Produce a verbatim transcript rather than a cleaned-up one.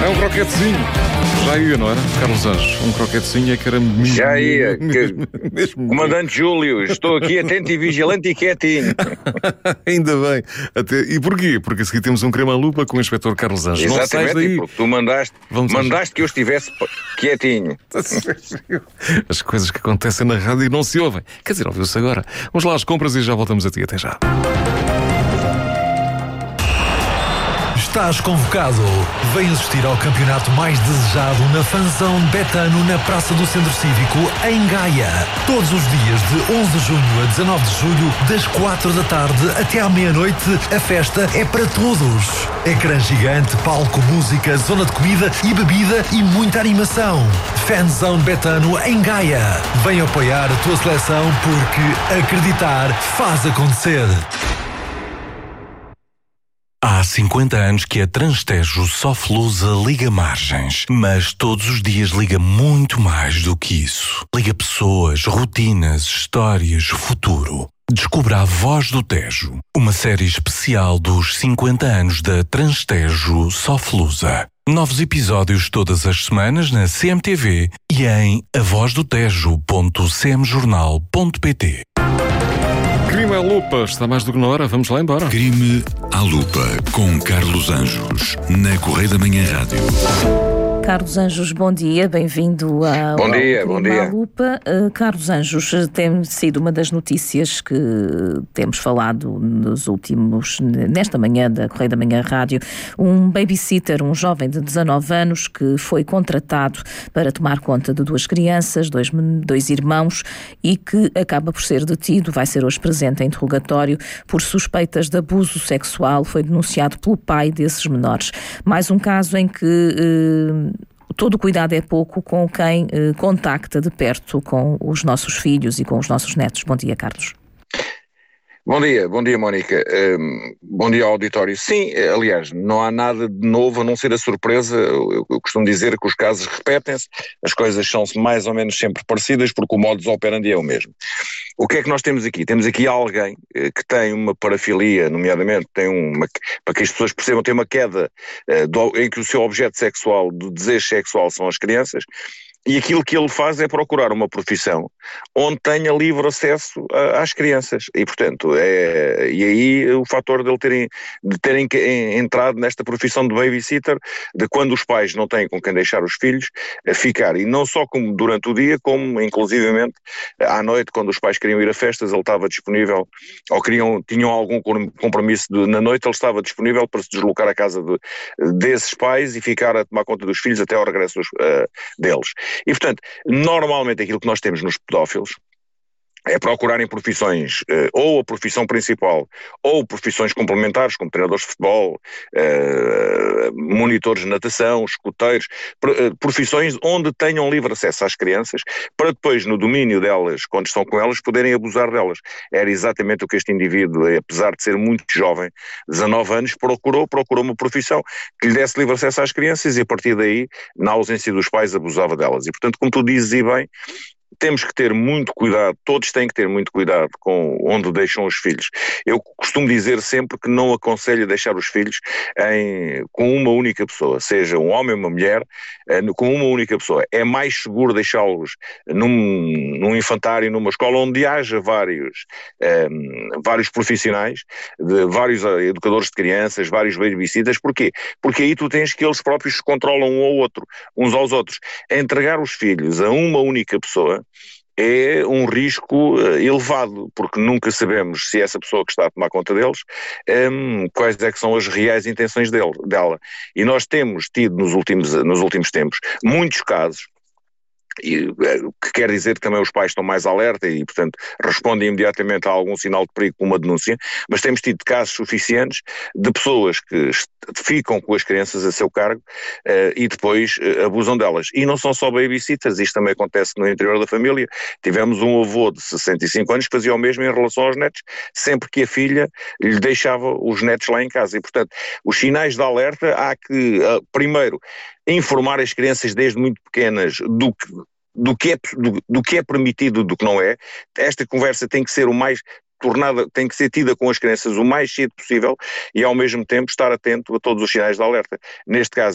É um croquetezinho. Já ia, não era, Carlos Anjos? Um croquetezinho é que era mesmo... Já ia. Que... mesmo Comandante Júlio, estou aqui atento e vigilante e quietinho. Ainda bem. Até... E porquê? Porque a seguir temos um creme à lupa com o inspetor Carlos Anjos. Exatamente, não sais daí. porque tu mandaste, Vamos mandaste que eu estivesse quietinho. As coisas que acontecem na rádio e não se ouvem. Quer dizer, ouviu-se agora. Vamos lá às compras e já voltamos a ti. Até já. Estás convocado. Vem assistir ao campeonato mais desejado na Fanzone Betano na Praça do Centro Cívico, em Gaia. Todos os dias de onze de junho a dezanove de julho, das quatro da tarde até à meia-noite, a festa é para todos. Ecrã gigante, palco, música, zona de comida e bebida e muita animação. Fanzone Betano em Gaia. Vem apoiar a tua seleção porque acreditar faz acontecer. Há cinquenta anos que a Transtejo Soflusa liga margens, mas todos os dias liga muito mais do que isso. Liga pessoas, rotinas, histórias, futuro. Descubra A Voz do Tejo, uma série especial dos cinquenta anos da Transtejo Soflusa. Novos episódios todas as semanas na C M T V e em avozdotejo ponto c m jornal ponto p t. Crime à lupa, está mais do que na hora, vamos lá embora. Crime à lupa, com Carlos Anjos, na Correia da Manhã Rádio. Carlos Anjos, bom dia, bem-vindo ao Bom dia, ao bom Crime à dia. Lupa. Uh, Carlos Anjos, tem sido uma das notícias que temos falado nos últimos, nesta manhã da Correia da Manhã Rádio, um babysitter, um jovem de dezanove anos que foi contratado para tomar conta de duas crianças, dois, dois irmãos, e que acaba por ser detido, vai ser hoje presente em interrogatório por suspeitas de abuso sexual, foi denunciado pelo pai desses menores. Mais um caso em que uh, todo o cuidado é pouco com quem eh, contacta de perto com os nossos filhos e com os nossos netos. Bom dia, Carlos. Bom dia, bom dia, Mónica. Um, bom dia ao auditório. Sim, aliás, não há nada de novo a não ser a surpresa. Eu, eu costumo dizer que os casos repetem-se, as coisas são mais ou menos sempre parecidas porque o modus operandi é o mesmo. O que é que nós temos aqui? Temos aqui alguém eh, que tem uma parafilia, nomeadamente, tem uma, para que as pessoas percebam, tem uma queda eh, do, em que o seu objeto sexual, do desejo sexual, são as crianças. E aquilo que ele faz é procurar uma profissão onde tenha livre acesso a, às crianças. E, portanto, é, e aí o fator de ele terem, de terem entrado nesta profissão de babysitter, de quando os pais não têm com quem deixar os filhos, a ficar. E não só como durante o dia, como inclusivamente à noite, quando os pais queriam ir a festas, ele estava disponível, ou queriam, tinham algum compromisso de, na noite, ele estava disponível para se deslocar à casa de, desses pais e ficar a tomar conta dos filhos até ao regresso dos, uh, deles. E, portanto, normalmente aquilo que nós temos nos pedófilos é procurarem profissões, eh, ou a profissão principal, ou profissões complementares, como treinadores de futebol, eh, monitores de natação, escoteiros, profissões onde tenham livre acesso às crianças, para depois, no domínio delas, quando estão com elas, poderem abusar delas. Era exatamente o que este indivíduo, apesar de ser muito jovem, dezanove anos, procurou, procurou uma profissão que lhe desse livre acesso às crianças e a partir daí, na ausência dos pais, abusava delas. E, portanto, como tu dizes e bem, temos que ter muito cuidado, todos têm que ter muito cuidado com onde deixam os filhos. Eu costumo dizer sempre que não aconselho deixar os filhos em, com uma única pessoa, seja um homem ou uma mulher, com uma única pessoa. É mais seguro deixá-los num, num infantário, numa escola onde haja vários, um, vários profissionais, de, vários educadores de crianças, vários babysitters. Porquê? Porque aí tu tens que eles próprios se controlam um ao outro, uns aos outros. Entregar os filhos a uma única pessoa é um risco uh, elevado, porque nunca sabemos se essa pessoa que está a tomar conta deles, um, quais é que são as reais intenções dele, dela. E nós temos tido nos últimos, nos últimos tempos muitos casos, e, o que quer dizer que também os pais estão mais alerta e, portanto, respondem imediatamente a algum sinal de perigo com uma denúncia, mas temos tido casos suficientes de pessoas que ficam com as crianças a seu cargo uh, e depois uh, abusam delas. E não são só babysitters, isto também acontece no interior da família. Tivemos um avô de sessenta e cinco anos que fazia o mesmo em relação aos netos, sempre que a filha lhe deixava os netos lá em casa. E, portanto, os sinais de alerta há que, uh, primeiro, informar as crianças desde muito pequenas do que, do que, é, do, do que é permitido e do que não é. Esta conversa tem que ser o mais tornada, tem que ser tida com as crianças o mais cedo possível e ao mesmo tempo estar atento a todos os sinais de alerta. Neste caso,